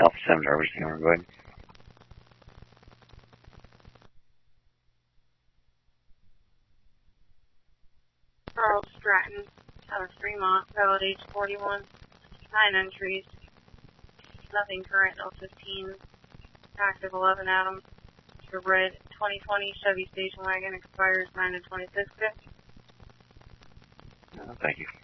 Alpha 7, everything, go ahead. Charles Stratton, out of Fremont, valid age 41, 9 entries, nothing current, no 15, active 11 Adams, for red 2020 Chevy station wagon, expires 9/26/50. Thank you.